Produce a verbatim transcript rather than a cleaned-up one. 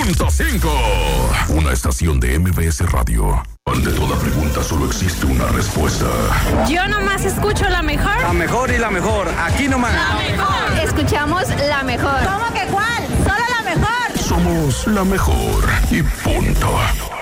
punto cinco. Una estación de M B S Radio. Ante toda pregunta solo existe una respuesta. Yo nomás escucho la mejor. La mejor y la mejor. Aquí nomás. La mejor. Escuchamos la mejor. ¿Cómo que cuál? Solo la mejor. Somos la mejor y punto.